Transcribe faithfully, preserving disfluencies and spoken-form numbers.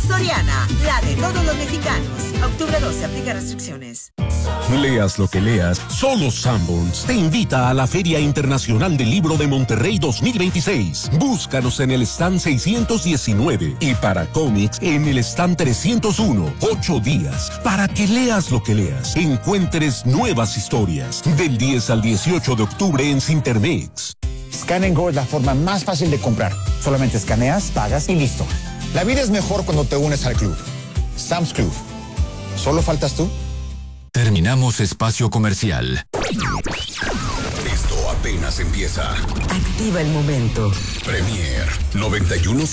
Soriana, la de todos los mexicanos. Octubre doce, aplica restricciones. Leas lo que leas, solo Sanborns te invita a la Feria Internacional del Libro de Monterrey dos mil veintiséis. Búscanos en el stand seiscientos diecinueve y para cómics en el stand trescientos uno. Ocho días para que leas lo que leas, encuentres nuevas historias. Del diez al dieciocho de octubre en Cintermex. Scan and Go es la forma más fácil de comprar. Solamente escaneas, pagas y listo. La vida es mejor cuando te unes al club. Sam's Club. ¿Solo faltas tú? Terminamos espacio comercial. Esto apenas empieza. Activa el momento. Premier noventa y uno.